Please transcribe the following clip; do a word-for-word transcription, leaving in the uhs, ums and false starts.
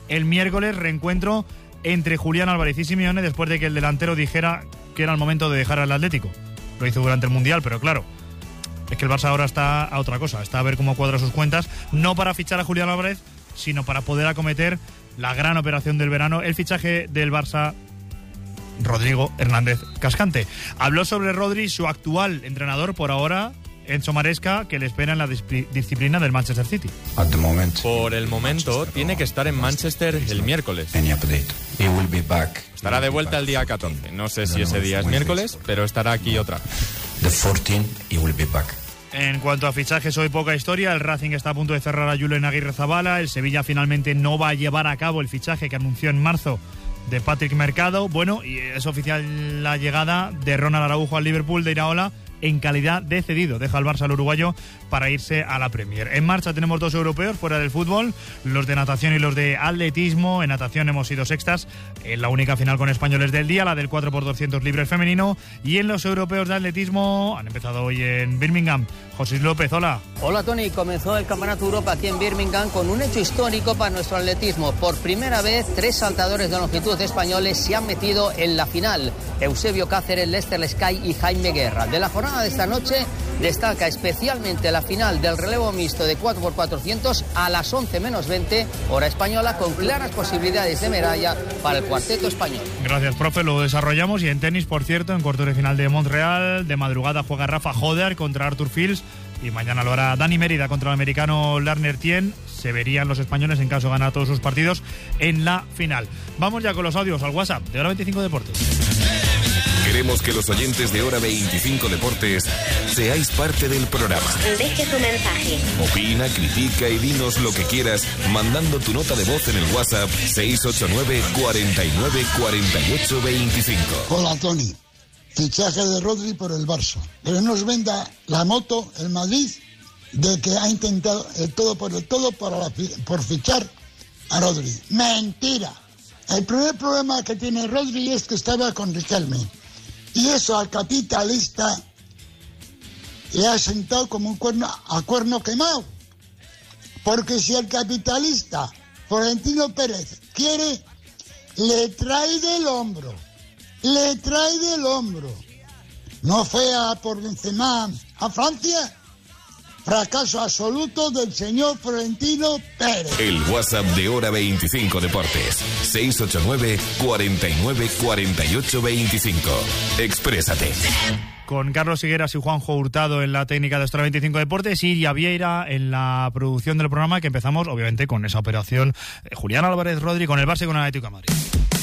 el miércoles reencuentro entre Julián Álvarez y Simeone después de que el delantero dijera que era el momento de dejar al Atlético. Lo hizo durante el Mundial, pero claro, es que el Barça ahora está a otra cosa, está a ver cómo cuadra sus cuentas, no para fichar a Julián Álvarez, sino para poder acometer la gran operación del verano, el fichaje del Barça, Rodrigo Hernández Cascante. Habló sobre Rodri, su actual entrenador por ahora, Enzo Maresca, que le espera en la disp- disciplina del Manchester City. Por el momento, tiene que estar en Manchester el miércoles. Estará de vuelta el día catorce. No sé si ese día es miércoles, pero estará aquí otra. En cuanto a fichajes, hoy poca historia. El Racing está a punto de cerrar a Julen Aguirrezabala. El Sevilla finalmente no va a llevar a cabo el fichaje que anunció en marzo de Patrick Mercado. Bueno, y es oficial la llegada de Ronald Araujo al Liverpool de Iraola en calidad de cedido. Deja al Barça al uruguayo para irse a la Premier. En marcha tenemos dos europeos fuera del fútbol, los de natación y los de atletismo. En natación hemos sido sextas en la única final con españoles del día, la del cuatro por doscientos libres femenino. Y en los europeos de atletismo han empezado hoy en Birmingham. José López, hola. Hola Tony, comenzó el Campeonato Europa aquí en Birmingham con un hecho histórico para nuestro atletismo. Por primera vez, tres saltadores de longitud españoles se han metido en la final. Eusebio Cáceres, Lester Sky y Jaime Guerra. De la jornada de esta noche destaca especialmente la final del relevo mixto de cuatro por cuatrocientos a las once menos veinte, hora española, con claras posibilidades de medalla para el cuarteto español. Gracias, profe, lo desarrollamos. Y en tenis, por cierto, en cuartos de final de Montreal, de madrugada juega Rafa Joder contra Arthur Fils y mañana lo hará Dani Mérida contra el americano Larner Tien. Se verían los españoles en caso gana todos sus partidos en la final. Vamos ya con los audios al WhatsApp de Hora veinticinco Deportes. Queremos que los oyentes de Hora veinticinco Deportes seáis parte del programa. Deje su mensaje. Opina, critica y dinos lo que quieras mandando tu nota de voz en el WhatsApp seis ocho nueve, cuarenta y nueve, cuarenta y ocho, veinticinco. Hola Tony, fichaje de Rodri por el Barça. Que no nos venda la moto el Madrid de que ha intentado el todo por el todo para la, por fichar a Rodri. Mentira. El primer problema que tiene Rodri es que estaba con Riquelme. Y eso al capitalista le ha sentado como un cuerno a cuerno quemado. Porque si el capitalista Florentino Pérez quiere, le trae del hombro. Le trae del hombro. No fue a por Benzema a Francia. Fracaso absoluto del señor Florentino Pérez. El WhatsApp de Hora veinticinco Deportes. seis ocho nueve, cuarenta y nueve, cuarenta y ocho, veinticinco. Exprésate. Con Carlos Higueras y Juanjo Hurtado en la técnica de Hora veinticinco Deportes y Iria Vieira en la producción del programa, que empezamos obviamente con esa operación eh, Julián Álvarez Rodri con el Barça y con el Atlético de Madrid.